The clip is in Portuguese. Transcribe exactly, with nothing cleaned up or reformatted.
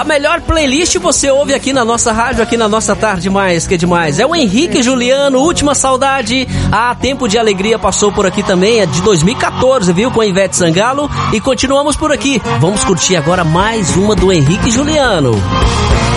A melhor playlist você ouve aqui na nossa rádio, aqui na nossa Tarde Mais, que é demais. É o Henrique Juliano, Última Saudade. Ah, Tempo de Alegria passou por aqui também, é de dois mil e catorze, viu? Com a Ivete Sangalo. E continuamos por aqui. Vamos curtir agora mais uma do Henrique Juliano.